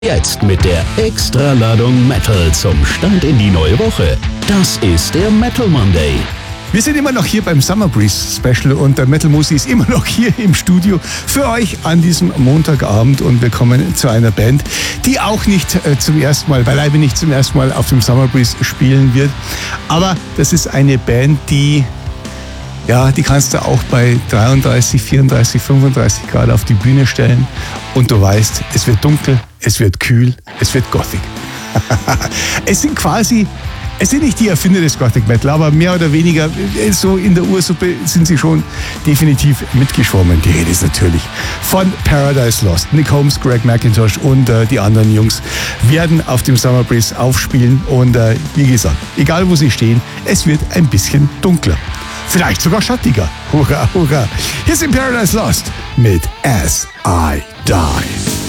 Jetzt mit der Extraladung Metal zum Start in die neue Woche. Das ist der Metal Monday. Wir sind immer noch hier beim Summer Breeze Special und der Metal Musi ist immer noch hier im Studio für euch an diesem Montagabend und wir kommen zu einer Band, die auch nicht zum ersten Mal, beileibe nicht zum ersten Mal auf dem Summer Breeze spielen wird. Aber das ist eine Band, die kannst du auch bei 33, 34, 35 Grad auf die Bühne stellen und du weißt, es wird dunkel, es wird kühl, es wird Gothic. Es sind nicht die Erfinder des Gothic Metal, aber mehr oder weniger so in der Ursuppe sind sie schon definitiv mitgeschwommen. Die Rede ist natürlich von Paradise Lost. Nick Holmes, Greg McIntosh und die anderen Jungs werden auf dem Summer Breeze aufspielen und wie gesagt, egal wo sie stehen, es wird ein bisschen dunkler. Vielleicht sogar schattiger. Hurra, hurra. Hier sind Paradise Lost mit As I Die.